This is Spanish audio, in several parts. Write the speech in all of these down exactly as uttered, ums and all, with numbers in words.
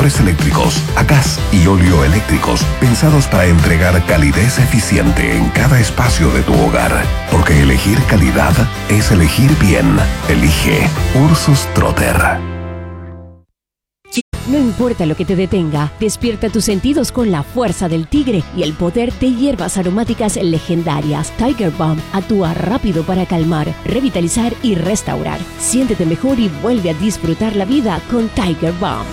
motores eléctricos a gas y óleo eléctricos pensados para entregar calidez eficiente en cada espacio de tu hogar. Porque elegir calidad es elegir bien. Elige Ursus Trotter. No importa lo que te detenga, despierta tus sentidos con la fuerza del tigre y el poder de hierbas aromáticas legendarias. Tiger Balm actúa rápido para calmar, revitalizar y restaurar. Siéntete mejor y vuelve a disfrutar la vida con Tiger Balm.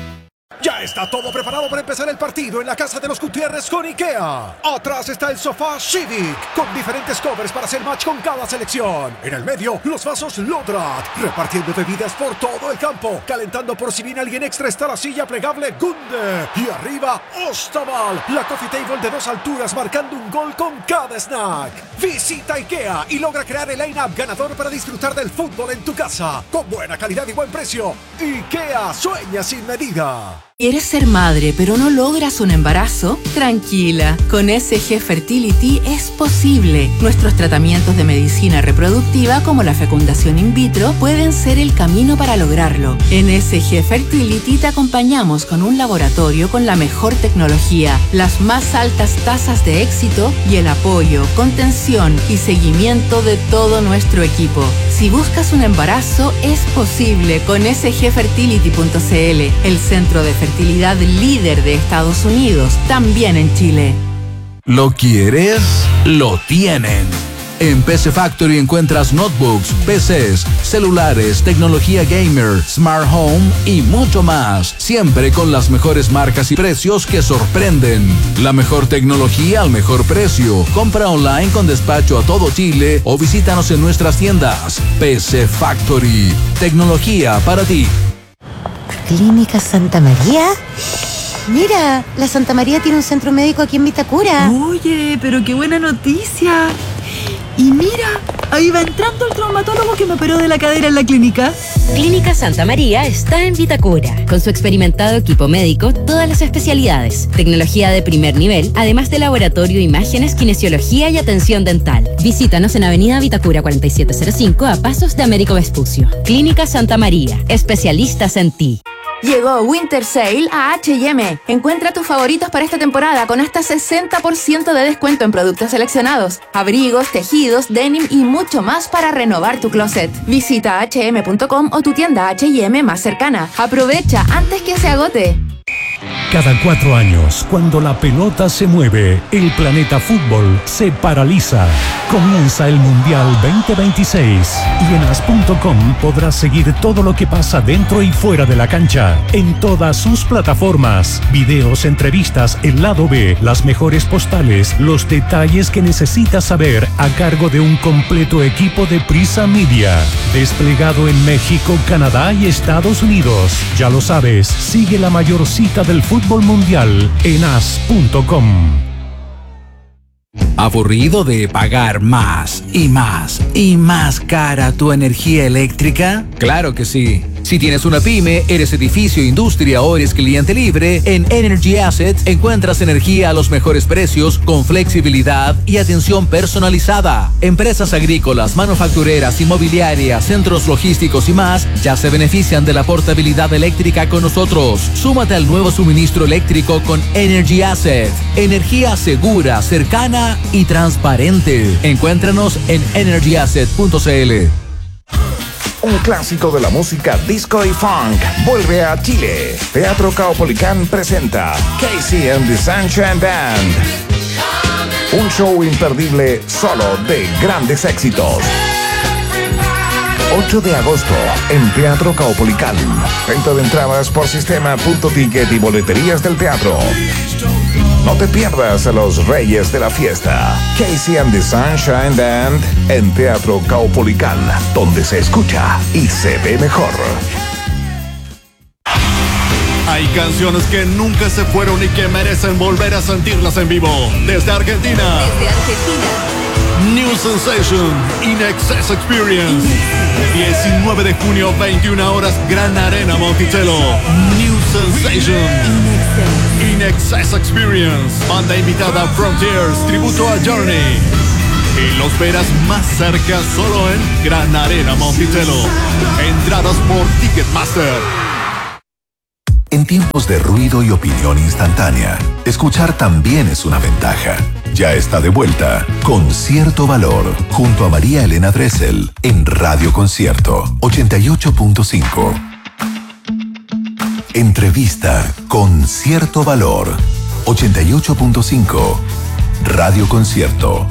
Ya está todo preparado para empezar el partido en la casa de los Gutiérrez con IKEA. Atrás está el sofá Civic, con diferentes covers para hacer match con cada selección. En el medio, los vasos Lodrat, repartiendo bebidas por todo el campo. Calentando por si viene alguien extra está la silla plegable Gunde. Y arriba, Ostaval, la coffee table de dos alturas marcando un gol con cada snack. Visita IKEA y logra crear el line-up ganador para disfrutar del fútbol en tu casa. Con buena calidad y buen precio. IKEA, sueña sin medida. ¿Quieres ser madre pero no logras un embarazo? Tranquila, con S G Fertility es posible. Nuestros tratamientos de medicina reproductiva como la fecundación in vitro pueden ser el camino para lograrlo. En S G Fertility te acompañamos con un laboratorio con la mejor tecnología, las más altas tasas de éxito y el apoyo, contención y seguimiento de todo nuestro equipo. Si buscas un embarazo, es posible con S G fertility punto c l, el centro de fertilidad líder de Estados Unidos, también en Chile. ¿Lo quieres? Lo tienen. En P C Factory encuentras notebooks, P Cs, celulares, tecnología gamer, smart home y mucho más. Siempre con las mejores marcas y precios que sorprenden. La mejor tecnología al mejor precio. Compra online con despacho a todo Chile o visítanos en nuestras tiendas. P C Factory. Tecnología para ti. ¿Clínica Santa María? Mira, la Santa María tiene un centro médico aquí en Vitacura. Oye, pero qué buena noticia. Y mira, ahí va entrando el traumatólogo que me operó de la cadera en la clínica. Clínica Santa María está en Vitacura. Con su experimentado equipo médico, todas las especialidades, tecnología de primer nivel, además de laboratorio, imágenes, kinesiología y atención dental. Visítanos en Avenida Vitacura cuarenta y siete cero cinco a pasos de Américo Vespucio. Clínica Santa María, especialistas en ti. Llegó Winter Sale a H y M. Encuentra tus favoritos para esta temporada con hasta sesenta por ciento de descuento en productos seleccionados, abrigos, tejidos, denim y mucho más para renovar tu closet. Visita hache eme punto com o tu tienda H y M más cercana. Aprovecha antes que se agote. Cada cuatro años, cuando la pelota se mueve, el planeta fútbol se paraliza. Comienza el Mundial veinte veintiséis y en as punto com podrás seguir todo lo que pasa dentro y fuera de la cancha, en todas sus plataformas. Videos, entrevistas, el lado B, las mejores postales, los detalles que necesitas saber a cargo de un completo equipo de Prisa Media. Desplegado en México, Canadá y Estados Unidos. Ya lo sabes, sigue la mayor cita del fútbol mundial en as punto com. ¿Aburrido de pagar más y más y más cara tu energía eléctrica? Claro que sí. Si tienes una pyme, eres edificio, industria o eres cliente libre, en Energy Asset encuentras energía a los mejores precios con flexibilidad y atención personalizada. Empresas agrícolas, manufactureras, inmobiliarias, centros logísticos y más ya se benefician de la portabilidad eléctrica con nosotros. Súmate al nuevo suministro eléctrico con Energy Asset. Energía segura, cercana y transparente. Encuéntranos en energy asset punto c l. Un clásico de la música disco y funk vuelve a Chile. Teatro Caupolicán presenta Casey and the Sunshine Band. Un show imperdible solo de grandes éxitos. ocho de agosto en Teatro Caupolicán. Venta de entradas por sistema punto ticket y boleterías del teatro. No te pierdas a los reyes de la fiesta. Casey and the Sunshine Band en Teatro Caupolicán, donde se escucha y se ve mejor. Hay canciones que nunca se fueron y que merecen volver a sentirlas en vivo. Desde Argentina. Desde Argentina. New Sensation, In Excess Experience. diecinueve de junio, veintiuna horas, Gran Arena Monticello. New Sensation. In Excess Experience. Banda invitada Frontiers, tributo a Journey. Y los verás más cerca solo en Gran Arena Monticello. Entradas por Ticketmaster. En tiempos de ruido y opinión instantánea, escuchar también es una ventaja. Ya está de vuelta con Cierto Valor, junto a María Elena Dressel, en Radio Concierto ochenta y ocho punto cinco. Entrevista con Cierto Valor, ochenta y ocho punto cinco. Radio Concierto.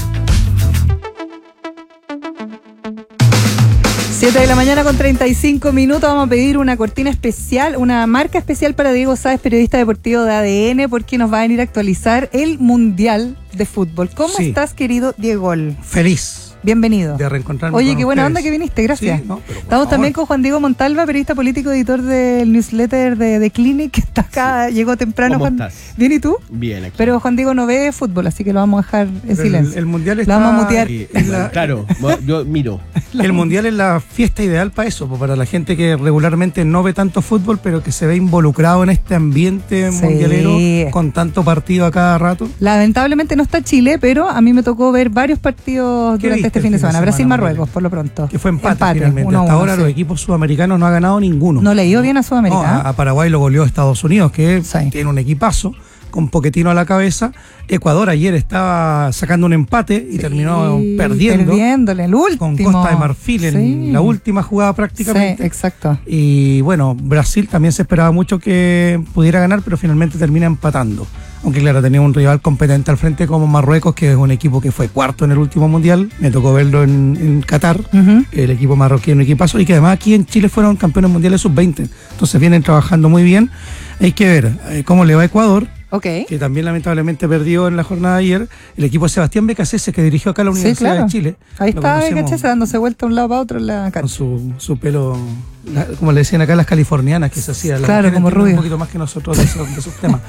siete de la mañana con treinta y cinco minutos. Vamos a pedir una cortina especial, una marca especial para Diego Sáez, periodista deportivo de A D N, porque nos va a venir a actualizar el Mundial de Fútbol. ¿Cómo Sí. estás, querido Diego? Feliz. Bienvenido. De reencontrarnos Oye, con qué buena ustedes. onda que viniste, gracias. Sí, no, pero por Estamos favor. también con Juan Diego Montalva, periodista político, editor del newsletter de, de Clinic, que está acá, llegó temprano. ¿Cómo Juan. estás? ¿Bien y tú? Bien, aquí. Pero Juan Diego no ve fútbol, así que lo vamos a dejar en Pero silencio. El, el mundial Lo está. vamos a mutear. Sí, claro, yo miro. El mundial es la fiesta ideal para eso, pues, para la gente que regularmente no ve tanto fútbol, pero que se ve involucrado en este ambiente Sí. mundialero con tanto partido a cada rato. Lamentablemente no está Chile, pero a mí me tocó ver varios partidos ¿Qué durante viste este el fin de fin de semana. semana, Brasil-Marruecos, por lo pronto. Que fue empate, finalmente. uno a Hasta uno, ahora sí. los equipos sudamericanos no ha ganado ninguno. No le dio bien a No, Sudamérica. a, a Paraguay lo goleó Estados Unidos, que tiene un equipazo, con Pochettino a la cabeza. Ecuador ayer estaba sacando un empate y terminó Sí, perdiendo. Perdiéndole el último. Con Costa de Marfil en Sí. la última jugada prácticamente. Sí, exacto. Y bueno, Brasil también se esperaba mucho que pudiera ganar, pero finalmente termina empatando. Aunque claro, tenía un rival competente al frente como Marruecos, que es un equipo que fue cuarto en el último mundial. Me tocó verlo en, en Qatar. Ujú. El equipo marroquí es un equipazo. Y que además aquí en Chile fueron campeones mundiales sub veinte. Entonces vienen trabajando muy bien. Hay que ver eh, cómo le va a Ecuador. Ok. Que también lamentablemente perdió en la jornada de ayer. El equipo de Sebastián Becasese, que dirigió acá la Sí, Universidad claro. de Chile. Ahí Lo está, conocemos ¿cachai? Dándose vuelta de un lado para otro en la con cancha. su, su pelo, la- como le decían acá, las californianas que se hacían. Las Claro, mujeres como entienden rubio. un poquito más que nosotros de esos, de esos temas.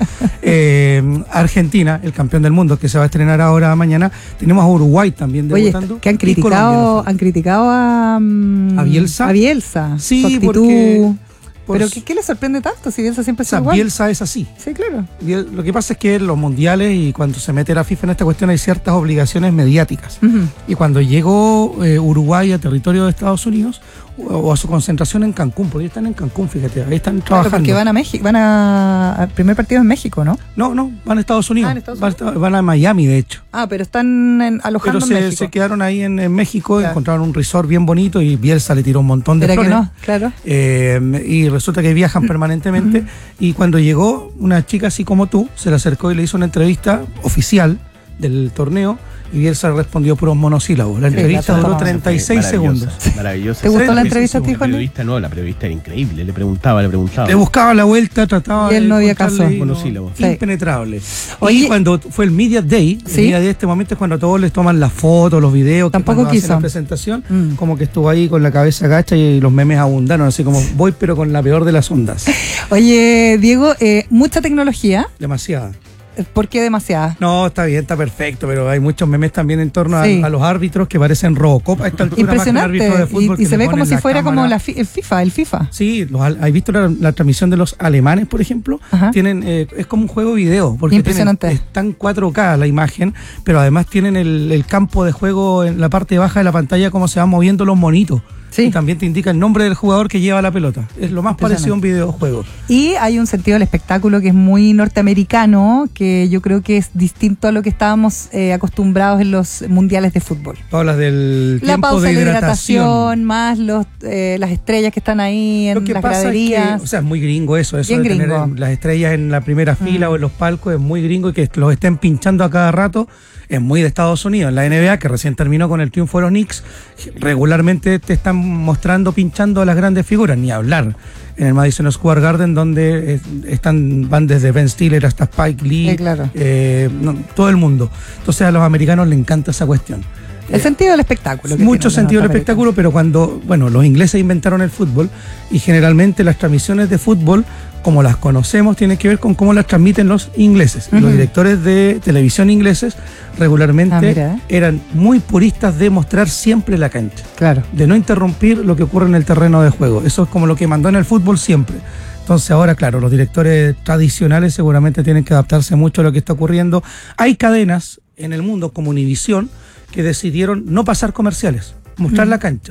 Eh, Argentina, el campeón del mundo, que se va a estrenar ahora mañana. Tenemos a Uruguay también Oye, debutando. que han y Colombia, criticado, ¿no? han criticado a, mm, ¿A Bielsa? A Bielsa. Sí, su actitud. porque- por Pero su- ¿qué, ¿qué le sorprende tanto si Bielsa siempre O ha sea, sido igual? Bielsa es así. Sí, claro. Biel- Lo que pasa es que en los mundiales y cuando se mete la FIFA en esta cuestión hay ciertas obligaciones mediáticas. Ujú. Y cuando llegó eh, Uruguay a territorio de Estados Unidos, o, o a su concentración en Cancún, porque están en Cancún, fíjate, ahí están Claro, trabajando. porque van a México, van a, al primer partido en México, ¿no? No, no, van a Estados Unidos. Ah, en Estados Van, a- van a Miami, de hecho. Ah, pero están en- alojando Pero en se, México. se quedaron ahí en, en México, Claro. encontraron un resort bien bonito y Bielsa le tiró un montón de ¿Era que flores. no? Claro. Eh, y resulta que viajan permanentemente. Y cuando llegó, una chica así como tú se le acercó y le hizo una entrevista oficial del torneo. Y Bielsa respondió puros monosílabos. La entrevista duró treinta y seis segundos. Maravillosa. ¿Te gustó la Sí, entrevista a ti, sí, sí. Juan? La periodista no, la periodista era increíble. Le preguntaba, le preguntaba. Le buscaba la vuelta, trataba Y él de no había encontrarle caso. y no- Monosílabos. Sí. impenetrable. Oye- Y cuando fue el Media Day, el ¿Sí? Media Day, este momento es cuando todos les toman las fotos, los videos, que Tampoco cuando hacen quiso. la presentación, Mm. como que estuvo ahí con la cabeza gacha y los memes abundaron, así como voy pero con la peor de las ondas. Oye, Diego, eh, mucha tecnología. Demasiada. ¿Por qué demasiada? No, está bien, está perfecto, pero hay muchos memes también en torno a, Sí. a los árbitros que parecen Robocop a esta altura. Impresionante. Más que un árbitro de fútbol y que y se le ve ponen como si la fuera como cámara. la fi- el FIFA, el FIFA. Sí, los al- ¿has visto la, la transmisión de los alemanes, por ejemplo? Ajá. Tienen eh, es como un juego video, porque Impresionante. tienen, están cuatro K la imagen, pero además tienen el, el campo de juego en la parte baja de la pantalla, cómo se van moviendo los monitos. Sí. Y también te indica el nombre del jugador que lleva la pelota. Es lo más parecido a un videojuego. Y hay un sentido del espectáculo que es muy norteamericano, que yo creo que es distinto a lo que estábamos eh, acostumbrados en los mundiales de fútbol. Tú hablas del La tiempo pausa de de hidratación. hidratación, más los, eh, las estrellas que están ahí en Lo que las pasa es graderías. que, o sea, es muy gringo eso, eso Bien de tener gringo. en- las estrellas en la primera fila Mm. o en los palcos es muy gringo y que los estén pinchando a cada rato es muy de Estados Unidos. En la N B A, que recién terminó con el triunfo de los Knicks, regularmente te están mostrando pinchando a las grandes figuras, ni hablar. En el Madison Square Garden, donde eh, están van desde Ben Stiller hasta Spike Lee, Sí, claro. eh, no, todo el mundo. Entonces a los americanos les encanta esa cuestión. El sentido del espectáculo. que Mucho tienen los sentido del norteamericanos. espectáculo, pero cuando, bueno, los ingleses inventaron el fútbol y generalmente las transmisiones de fútbol, como las conocemos, tienen que ver con cómo las transmiten los ingleses. Y Ujú. los directores de televisión ingleses regularmente Ah, mira, eh. eran muy puristas de mostrar siempre la cancha, Claro. de no interrumpir lo que ocurre en el terreno de juego. Eso es como lo que mandó en el fútbol siempre. Entonces ahora, claro, los directores tradicionales seguramente tienen que adaptarse mucho a lo que está ocurriendo. Hay cadenas en el mundo como Univisión que decidieron no pasar comerciales, mostrar Mm. la cancha.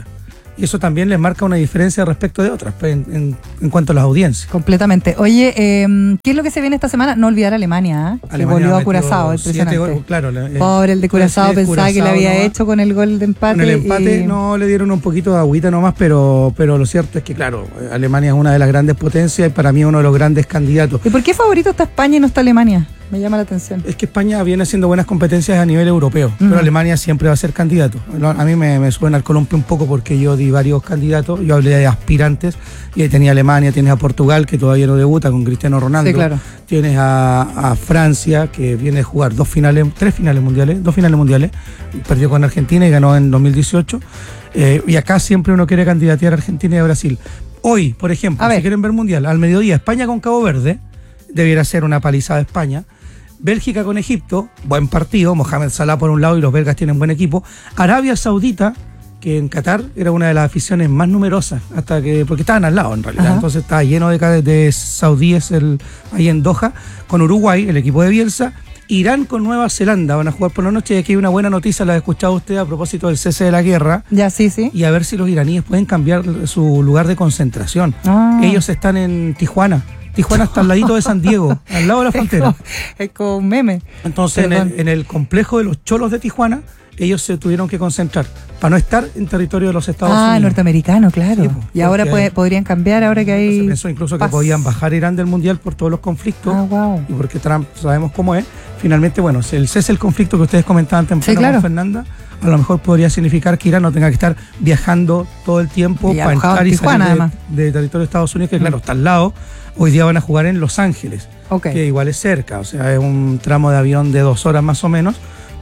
y eso también les marca una diferencia respecto de otras, pues, en, en, en cuanto a las audiencias. Completamente. Oye, eh, ¿qué es lo que se viene esta semana? No olvidar a Alemania, ¿eh? que volvió a Curazao, impresionante. Gol, claro, eh, Pobre el de Curazao, pensaba Curazao, que le había no, hecho con el gol de empate. Con el empate y... no le dieron un poquito de agüita nomás, pero, pero lo cierto es que, claro, Alemania es una de las grandes potencias y para mí uno de los grandes candidatos. ¿Y por qué favorito está España y no está Alemania? Me llama la atención. Es que España viene haciendo buenas competencias a nivel europeo, uh-huh. pero Alemania siempre va a ser candidato. A mí me, me suena el columpio un poco porque yo di varios candidatos, yo hablé de aspirantes, y ahí tenía Alemania, tienes a Portugal, que todavía no debuta con Cristiano Ronaldo. Sí, claro. Tienes a, a Francia, que viene a jugar dos finales, tres finales mundiales, dos finales mundiales, perdió con Argentina y ganó en dos mil dieciocho. Eh, y acá siempre uno quiere candidatear a Argentina y a Brasil. Hoy, por ejemplo, si quieren ver mundial, al mediodía, España con Cabo Verde, debiera ser una palizada de España. Bélgica con Egipto, buen partido, Mohamed Salah por un lado y los belgas tienen buen equipo. Arabia Saudita, que en Qatar era una de las aficiones más numerosas, hasta que porque estaban al lado en realidad, Ajá. entonces estaba lleno de, de saudíes el, ahí en Doha, con Uruguay, el equipo de Bielsa. Irán con Nueva Zelanda, van a jugar por la noche y aquí hay una buena noticia, la ha escuchado usted a propósito del cese de la guerra. Ya, sí, sí. Y a ver si los iraníes pueden cambiar su lugar de concentración. Ah. Ellos están en Tijuana. Tijuana está al ladito de San Diego, al lado de la frontera. Es como un meme. Entonces, en el, en el complejo de los Cholos de Tijuana, ellos se tuvieron que concentrar para no estar en territorio de los Estados ah, Unidos. Ah, norteamericano, claro. Sí, pues, y ahora puede, hay, podrían cambiar, ahora que hay... Se pensó incluso paz. que podían bajar Irán del Mundial por todos los conflictos. Ah, wow. Y porque Trump, sabemos cómo es. Finalmente, bueno, el cese del conflicto que ustedes comentaban temprano, sí, claro. con Fernanda, a lo mejor podría significar que Irán no tenga que estar viajando todo el tiempo para entrar y Tijuana, salir de, de territorio de Estados Unidos, que claro, está al lado. Hoy día van a jugar en Los Ángeles, okay. que igual es cerca, o sea, es un tramo de avión de dos horas más o menos,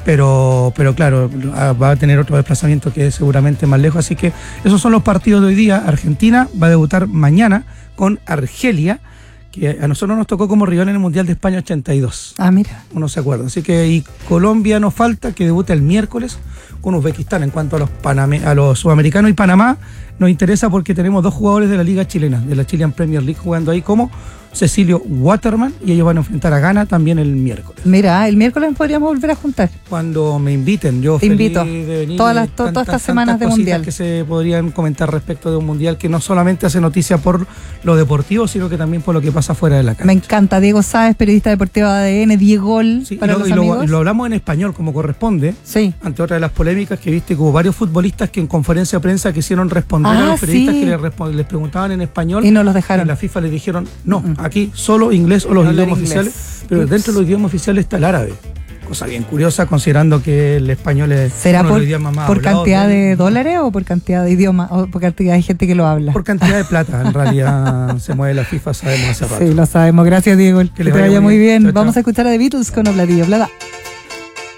pero, pero claro, va a tener otro desplazamiento que es seguramente más lejos, así que esos son los partidos de hoy día. Argentina va a debutar mañana con Argelia, que a nosotros nos tocó como rival en el Mundial de España ochenta y dos. Ah, mira. Uno se acuerda. Así que y Colombia nos falta, que debuta el miércoles con Uzbekistán. En cuanto a los, Paname a los sudamericanos y Panamá, nos interesa porque tenemos dos jugadores de la Liga Chilena, de la Chilean Premier League, jugando ahí como Cecilio Waterman, y ellos van a enfrentar a Ghana también el miércoles. Mira, el miércoles podríamos volver a juntar. Cuando me inviten, yo Te feliz invito. de venir. Todas, las, tantas, todas estas semanas de mundial. Que se podrían comentar respecto de un mundial que no solamente hace noticia por lo deportivo, sino que también por lo que pasa fuera de la cancha. Me encanta. Diego Sáez, periodista deportivo de A D N, Diego sí, para y lo, los y amigos. Lo, y lo hablamos en español como corresponde. Sí. Ante otra de las polémicas que viste, que hubo varios futbolistas que en conferencia de prensa quisieron responder ah, a los periodistas sí. que les, les preguntaban en español. Y no los dejaron. Y la FIFA les dijeron, no, uh-uh. aquí solo inglés o los no idiomas oficiales, pero Ups. dentro de los idiomas oficiales está el árabe. Cosa bien curiosa, considerando que el español es ¿Será uno por, de los idiomas más por hablados cantidad de, de dólares o por cantidad de idiomas? O por cantidad de gente que lo habla. Por cantidad de plata, en realidad se mueve la FIFA, sabemos hace rato. Sí, lo sabemos. Gracias, Diego. Que, que te vaya muy bien. Chao, Vamos chao. a escuchar a The Beatles con Obladillo. Oblada.